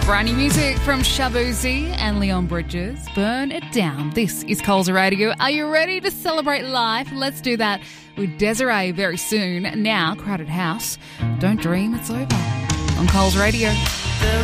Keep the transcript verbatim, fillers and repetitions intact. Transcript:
Brand new music from Shaboozey and Leon Bridges. Burn it down. This is Coles Radio. Are you ready to celebrate life? Let's do that with Desiree very soon. Now, Crowded House. Don't dream it's over on Coles Radio. The